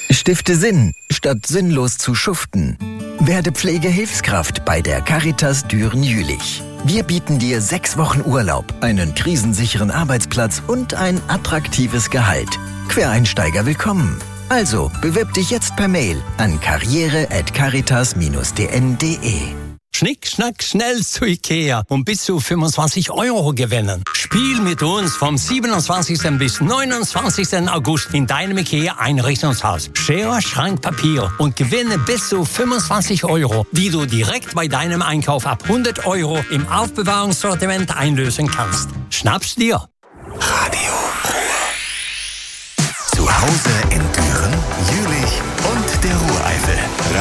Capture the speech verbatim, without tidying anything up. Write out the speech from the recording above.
Stifte Sinn, statt sinnlos zu schuften. Werde Pflegehilfskraft bei der Caritas Düren-Jülich. Wir bieten dir sechs Wochen Urlaub, einen krisensicheren Arbeitsplatz und ein attraktives Gehalt. Quereinsteiger willkommen. Also, bewirb dich jetzt per Mail an karriere at caritas dash d n punkt d e. Schnick, schnack, schnell zu Ikea und bis zu fünfundzwanzig Euro gewinnen. Spiel mit uns vom siebenundzwanzigsten bis neunundzwanzigsten August in deinem Ikea-Einrichtungshaus. Schere, Schrank, Papier und gewinne bis zu fünfundzwanzig Euro, die du direkt bei deinem Einkauf ab hundert Euro im Aufbewahrungssortiment einlösen kannst. Schnapp's dir! Radio Ruhr. Zu Hause in Düren, Jülich und der Ruhreifel.